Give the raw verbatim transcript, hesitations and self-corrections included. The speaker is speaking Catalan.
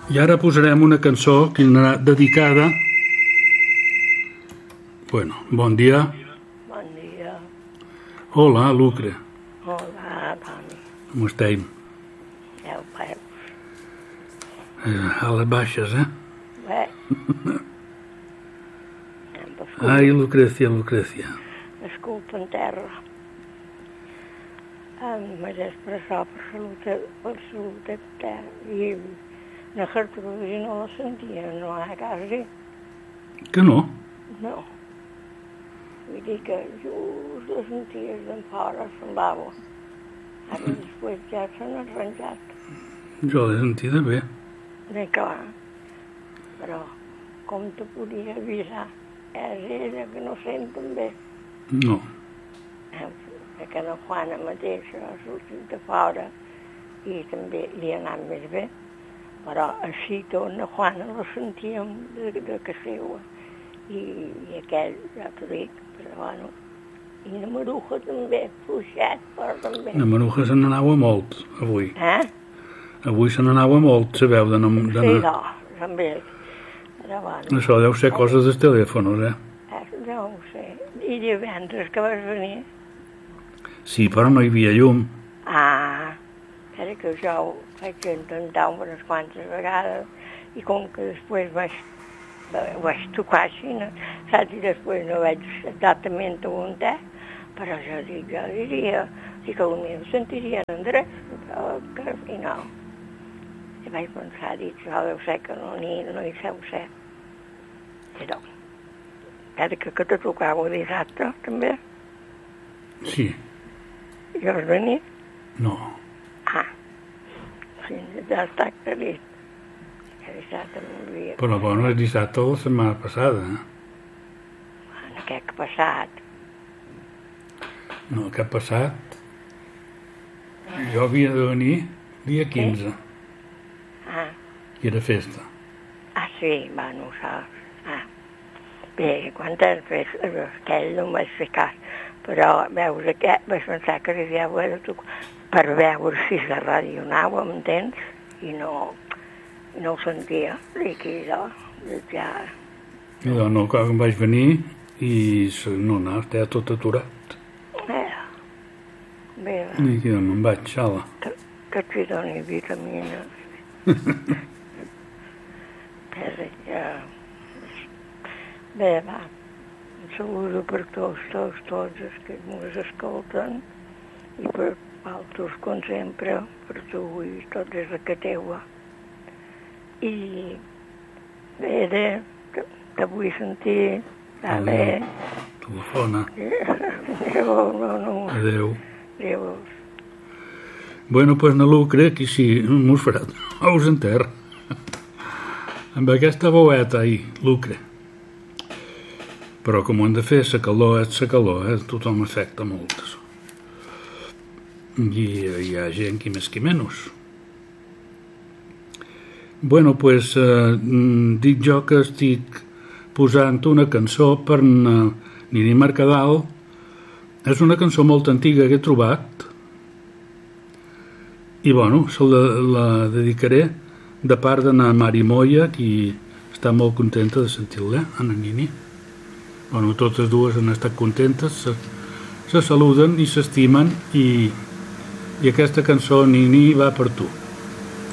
I ara posarem una cançó que anarà dedicada... Bueno, bon dia. Bon dia. Hola, Lucre. Hola, Toni. Com estem? Ja ho veus. Eh, a les baixes, eh? Bé. Ai, Lucrecia, Lucrecia. Esculpa en terra. M'he d'expressar per salut, per salut de terra. I la cartologia no la sentia, no, eh, quasi. Que no? No. Vull dir que just la senties d'en fora, semblava. Ara després ja s'han arranjat. Jo l'he sentida bé. Bé, clar. Però com te podia avisar? És ella que no senten bé. No. Que la Juana mateixa ha sortit de fora i també li ha anat més bé. Però així tot la Juana la sentíem de, de que seua. I, i aquell, ja t'ho dic, però bueno. I la Maruja també, fluixet, però també. La Maruja se n'anava molt, avui. Eh? Avui se n'anava molt, sabeu, d'anar... Sí, no, també. Però bueno. Això deu ser coses dels telèfons, eh? Eh, no ho sé. I divendres que vas venir? Sí, però no hi havia llum. Ah, era que jo ho vaig intentar unes quantes vegades i com que després vaig, vaig tocar així, no? Saps? I després no vaig exactament on és, però jo dic, jo diria, dic que potser ho sentirien en dret, però que al final. I vaig pensar, dic, jo deu ser que no, ni, no hi sé ser. Però, era que, que te tocava dissabte, també. Sí. I vas venir? No. Ah, sí, ja està aclarit. Que dissabte m'havia... Però bueno, és dissabte la setmana passada, eh? Bueno, què ha passat? No, què ha passat? Jo havia de venir dia quinze. Ah. I era festa. Ah, sí, bueno, ho saps. Ah. Bé, quantes festes, aquell no em vaig fer cas. Però, veus, aquest, vaig pensar que li havia de tocar per veure si la ràdio anava, m'entens? I no, no ho sentia. Dic, i jo, ja... I doncs no, quan vaig venir i no anava, estava tot aturat. Eh, bé, I aquí doncs me'n vaig, xala. que, que t'hi doni vitamina. Però ja... Bé, va. Un saludo per tots, tots, tots els que ens escolten i per altres, com sempre, per tu i tots des de que teua. I bé, de, te, te vull sentir, dale. Telefona. Adéu, no, no. Adéu. Adéu. Bueno, pues na Lucre, aquí sí, mos farà ous en terra. Amb aquesta veueta ahí, Lucre. Però com ho hem de fer, la calor és la calor, eh? Tothom afecta molt. I hi ha gent qui més qui menys. Bueno, pues eh, dic jo que estic posant una cançó per na Nini Mercadal. És una cançó molt antiga que he trobat. I bueno, se la, la dedicaré de part de na Mari Moya, qui està molt contenta de sentir-la, a na Nini. Bueno, totes dues han estat contentes, se, se saluden i s'estimen i, i aquesta cançó, Nini, va per tu.